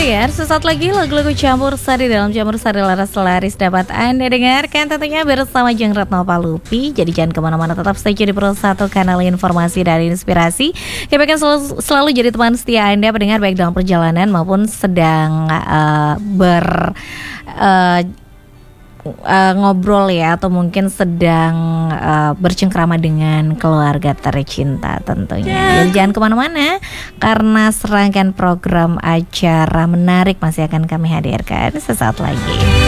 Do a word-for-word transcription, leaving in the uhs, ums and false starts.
pendengar, sesaat lagi lagu-lagu campur sari dalam campur sari laras laris dapat Anda dengarkan tentunya bersama Jeng Retno Palupi. Jadi jangan kemana-mana, tetap stay di Pro satu kanal informasi dan inspirasi. Kami akan selalu, selalu jadi teman setia Anda pendengar baik dalam perjalanan maupun sedang uh, ber uh, Uh, ngobrol ya, atau mungkin sedang uh, bercengkrama dengan keluarga tercinta tentunya. Jadi jangan kemana-mana karena serangkaian program acara menarik masih akan kami hadirkan sesaat lagi.